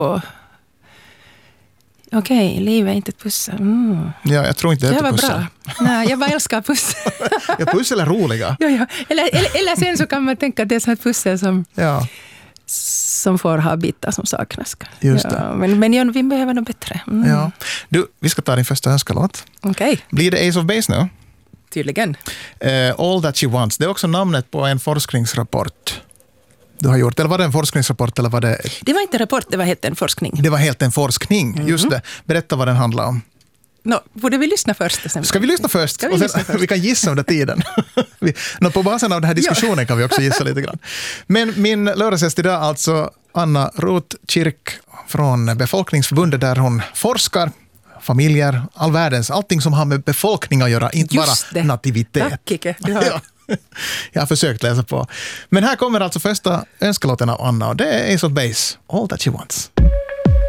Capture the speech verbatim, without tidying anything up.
Okej, okay, livet är inte ett pussel. Mm. Ja, jag tror inte det, det är var pussel. Bra. Nej, jag bara älskar pussel. Ja, pussel är roliga. Ja, ja. Eller, eller, eller sen så kan man tänka att det är så ett pussel som, ja. som får ha bitar som saknas. Just ja, det. men, men ja, vi behöver något bättre. Mm. Ja. Du, vi ska ta din första önskalåt. Okej. Okay. Blir det Ace of Base nu? Tydligen. Uh, All That She Wants. Det är också namnet på en forskningsrapport du har gjort. Eller var det en forskningsrapport? Eller var det... det var inte en rapport, det var helt en forskning. Det var helt en forskning, mm-hmm. just det. Berätta vad den handlar om. No, borde vi lyssna först? Sen... Ska vi lyssna först? Ska vi, och sen, lyssna först? Vi kan gissa under tiden. vi, no, på basen av den här diskussionen kan vi också gissa lite grann. Men min lördagsgäst idag är alltså Anna Rotkirk från Befolkningsförbundet där hon forskar familjer, all världens, allting som har med befolkning att göra, inte just bara det. nativitet. Tack, Kike. Du har... ja. Jag har försökt läsa på. Men här kommer alltså första önskelåten av Anna och det är Ace of Base, All That She Wants.